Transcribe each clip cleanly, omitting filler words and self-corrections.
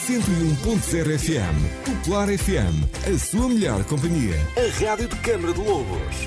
101.0 FM. Popular FM, a sua melhor companhia. A rádio de Câmara de Lobos.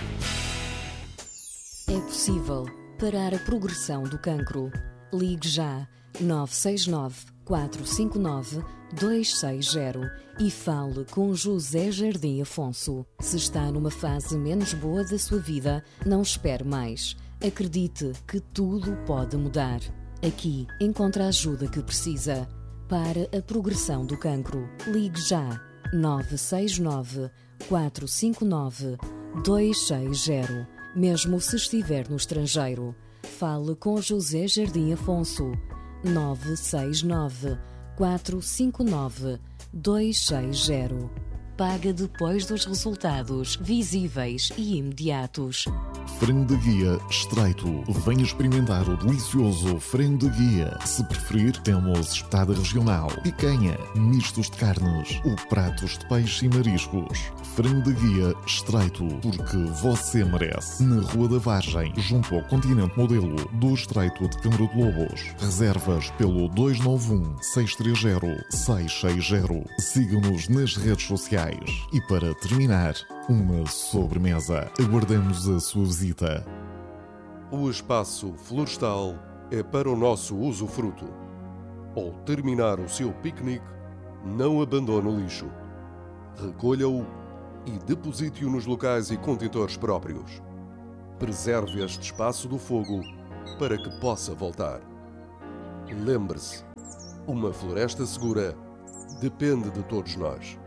É possível parar a progressão do cancro. Ligue já 969 459 260 e fale com José Jardim Afonso. Se está numa fase menos boa da sua vida, não espere mais. Acredite que tudo pode mudar. Aqui encontra a ajuda que precisa. Para a progressão do cancro, ligue já 969 459 260. Mesmo se estiver no estrangeiro, fale com José Jardim Afonso. 969 459 260. Paga depois dos resultados visíveis e imediatos. Frango de guia estreito. Venha experimentar o delicioso frango de guia. Se preferir, temos espetada regional, picanha, mistos de carnes ou pratos de peixe e mariscos. Frango de guia estreito, porque você merece. Na Rua da Vargem, junto ao Continente Modelo do Estreito de Câmara de Lobos. Reservas pelo 291-630-660. Siga-nos nas redes sociais. E para terminar, uma sobremesa. Aguardamos a sua visita. O espaço florestal é para o nosso usufruto. Ao terminar o seu piquenique, não abandone o lixo. Recolha-o e deposite-o nos locais e contentores próprios. Preserve este espaço do fogo para que possa voltar. Lembre-se, uma floresta segura depende de todos nós.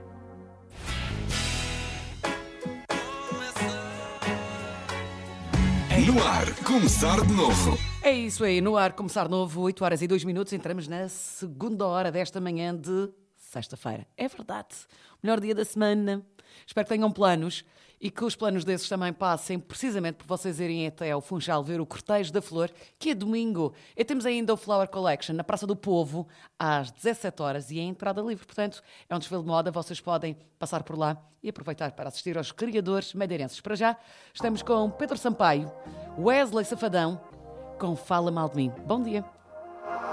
No ar, começar de novo. É isso aí, no ar, começar novo, 8h02, entramos na segunda hora desta manhã de sexta-feira. É verdade, o melhor dia da semana. Espero que tenham planos e que os planos desses também passem precisamente por vocês irem até ao Funchal ver o Cortejo da Flor, que é domingo. E temos ainda o Flower Collection na Praça do Povo, às 17 horas, e é entrada livre. Portanto, é um desfile de moda, vocês podem passar por lá e aproveitar para assistir aos criadores madeirenses. Para já, estamos com Pedro Sampaio, Wesley Safadão, com Fala Mal de Mim. Bom dia.